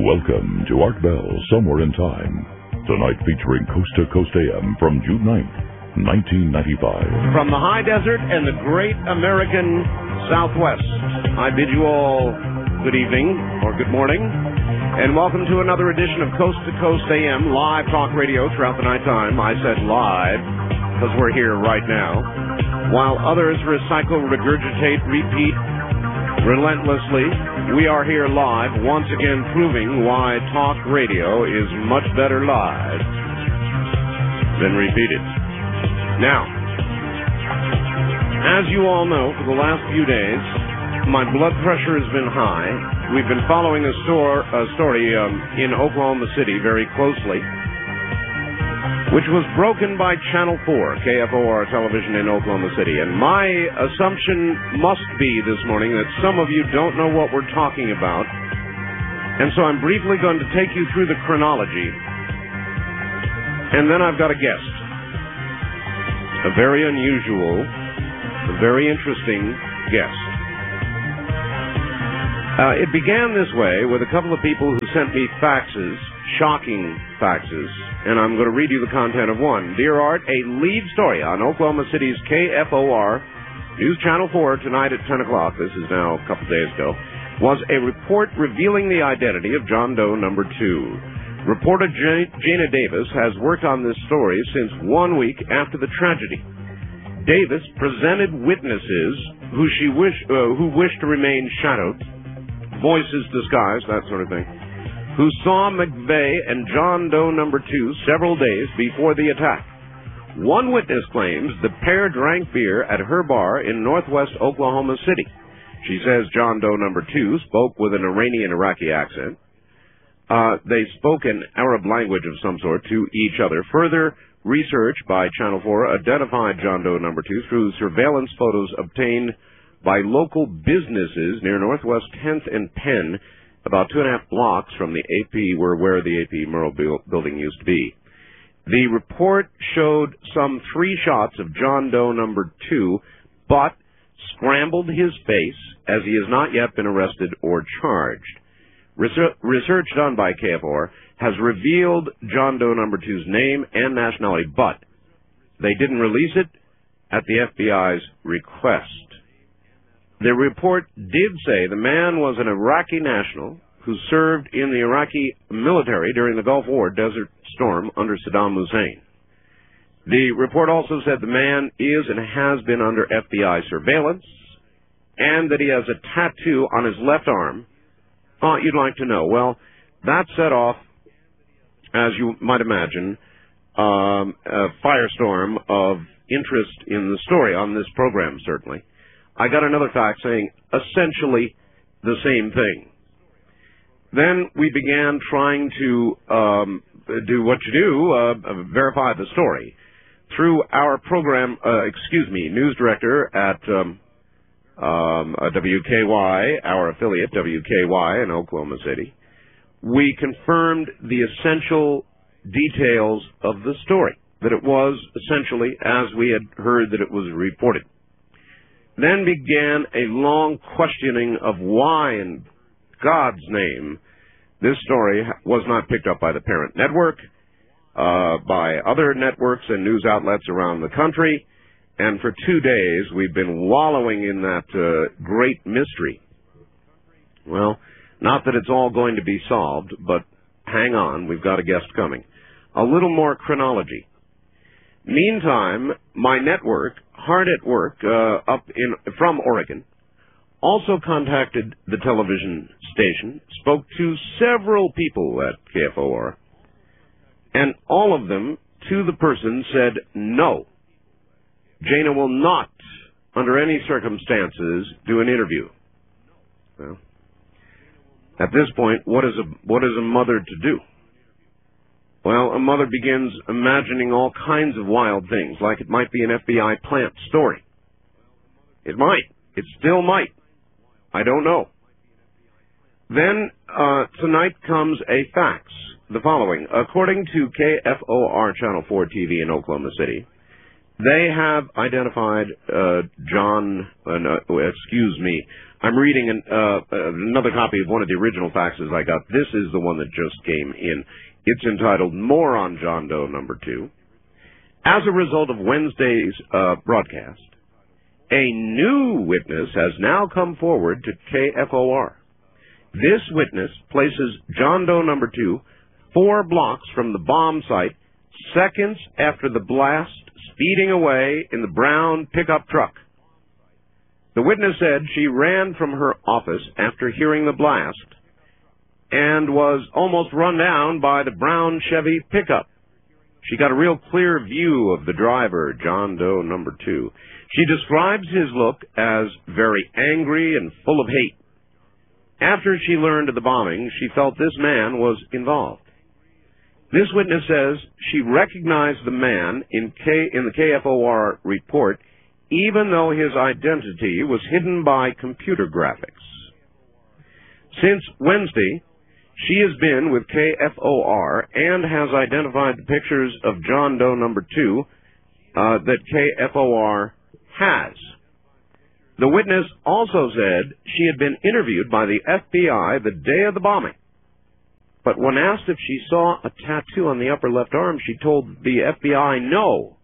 Welcome to Art Bell Somewhere in Time. Tonight featuring Coast to Coast AM from June 9th, 1995. From the high desert and the great American Southwest, I bid you all good evening or good morning, and welcome to another edition of Coast to Coast AM, live talk radio throughout the nighttime. I said live because we're here right now, while others recycle, regurgitate, repeat relentlessly. We are here live, once again proving why talk radio is much better live than repeated. Now, as you all know, for the last few days, my blood pressure has been high. We've been following a story in Oklahoma City very closely, which was broken by Channel 4, KFOR television in Oklahoma City. And my assumption must be this morning that some of you don't know what we're talking about. And so I'm briefly going to take you through the chronology. And then I've got a guest. A very unusual, a very interesting guest. It began this way with a couple of people who sent me faxes, shocking faxes, and I'm going to read you the content of one. Dear Art, a lead story on Oklahoma City's KFOR News Channel 4 tonight at 10 o'clock, this is now a couple days ago, was a report revealing the identity of John Doe No. 2. Reporter Jana Davis has worked on this story since 1 week after the tragedy. Davis presented witnesses who wished to remain shadowed, voices disguised, that sort of thing, who saw McVeigh and John Doe No. 2 several days before the attack. One witness claims the pair drank beer at her bar in northwest Oklahoma City. She says John Doe No. 2 spoke with an Iranian-Iraqi accent. They spoke an Arab language of some sort to each other. Further research by Channel 4 identified John Doe No. 2 through surveillance photos obtained by local businesses near Northwest 10th and Penn, about 2.5 blocks from the AP, where the AP Murrow building used to be. The report showed some 3 shots of John Doe No. 2, but scrambled his face as he has not yet been arrested or charged. Research done by KFOR has revealed John Doe No. 2's name and nationality, but they didn't release it at the FBI's request. The report did say the man was an Iraqi national who served in the Iraqi military during the Gulf War Desert Storm under Saddam Hussein. The report also said the man is and has been under FBI surveillance and that he has a tattoo on his left arm. Oh, you'd like to know. Well, that set off, as you might imagine, a firestorm of interest in the story on this program, certainly. I got another fax saying essentially the same thing. Then we began trying to do what you do, verify the story. Through our program, news director at WKY, our affiliate, WKY in Oklahoma City, we confirmed the essential details of the story, that it was essentially as we had heard that it was reported. Then began a long questioning of why, in God's name, this story was not picked up by the parent network, by other networks and news outlets around the country, and for 2 days we've been wallowing in that great mystery. Well, not that it's all going to be solved, but hang on, we've got a guest coming. A little more chronology. Meantime, my network, Hard at Work, from Oregon, also contacted the television station, spoke to several people at KFOR, and all of them, to the person, said, no, Jana will not, under any circumstances, do an interview. Well, at this point, what is a mother to do? Well, a mother begins imagining all kinds of wild things, like it might be an FBI plant story. It might. It still might. I don't know. Then, tonight comes a fax. The following. According to KFOR Channel 4 TV in Oklahoma City, they have identified I'm reading another copy of one of the original faxes I got. This is the one that just came in. It's entitled, More on John Doe Number 2. As a result of Wednesday's broadcast, a new witness has now come forward to KFOR. This witness places John Doe Number 2 4 blocks from the bomb site, seconds after the blast, speeding away in the brown pickup truck. The witness said she ran from her office after hearing the blast and was almost run down by the brown Chevy pickup. She got a real clear view of the driver, John Doe Number 2. She describes his look as very angry and full of hate. After she learned of the bombing, she felt this man was involved. This witness says she recognized the man in the KFOR report, even though his identity was hidden by computer graphics. Since Wednesday, she has been with KFOR and has identified the pictures of John Doe Number 2 that KFOR has. The witness also said she had been interviewed by the FBI the day of the bombing. But when asked if she saw a tattoo on the upper left arm, she told the FBI no.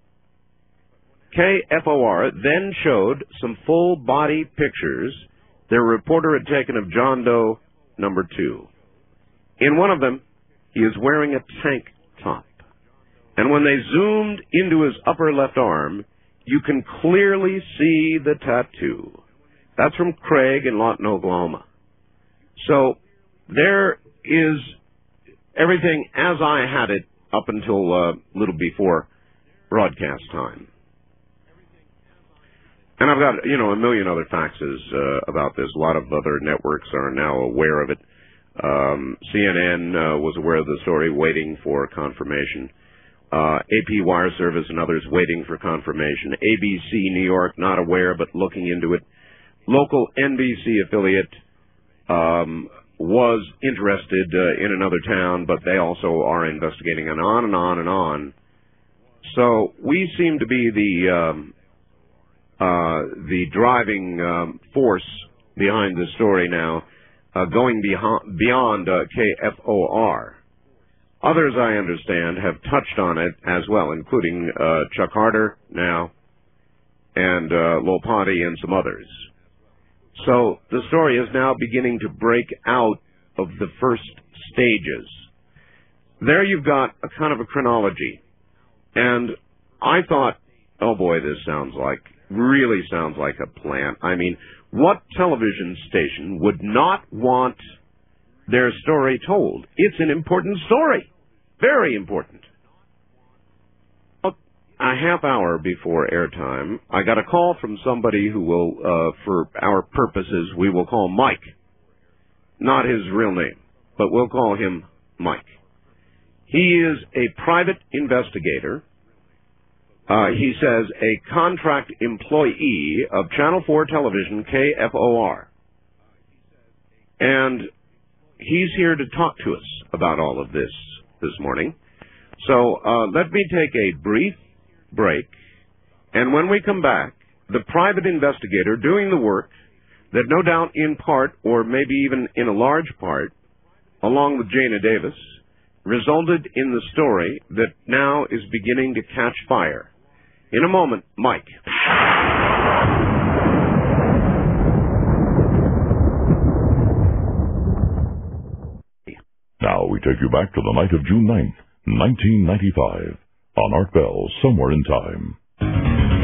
KFOR then showed some full-body pictures their reporter had taken of John Doe Number 2. In one of them, he is wearing a tank top. And when they zoomed into his upper left arm, you can clearly see the tattoo. That's from Craig in Lawton, Oklahoma. So there is everything as I had it up until a little before broadcast time. And I've got, a million other faxes about this. A lot of other networks are now aware of it. CNN was aware of the story, waiting for confirmation. AP Wire Service and others waiting for confirmation. ABC New York not aware but looking into it. Local NBC affiliate was interested in another town, but they also are investigating, and on and on and on. So we seem to be the driving force behind the story now, going beyond KFOR. Others, I understand, have touched on it as well, including Chuck Harder now, and Lowell Ponte and some others. So the story is now beginning to break out of the first stages. There you've got a kind of a chronology. And I thought, oh boy, this really sounds like a plan. I mean, what television station would not want their story told? It's an important story. Very important. A half hour before airtime, I got a call from somebody who will, for our purposes, we will call Mike. Not his real name, but we'll call him Mike. He is a private investigator. He says a contract employee of Channel 4 Television, KFOR. And he's here to talk to us about all of this morning. So let me take a brief break, and when we come back, the private investigator doing the work that no doubt in part, or maybe even in a large part, along with Jana Davis, resulted in the story that now is beginning to catch fire. In a moment, Mike. Now we take you back to the night of June 9th, 1995, on Art Bell, Somewhere in Time.